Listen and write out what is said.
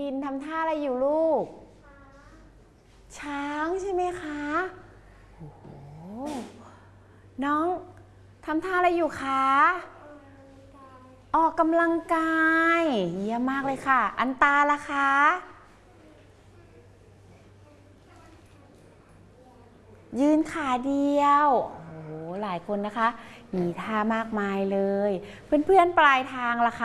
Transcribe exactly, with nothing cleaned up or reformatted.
ดินทำท่าอะไรอยู่ลูกช้างใช่ไหมคะโอ้โหน้องทำท่าอะไรอยู่คะออกกำลังกายเยี่ยมมากเลยค่ะอันตาล่ะคะยืนขาเดียวโอ้โหหลายคนนะคะมีท่ามากมายเลยเพื่อนๆปลายทางล่ะคะ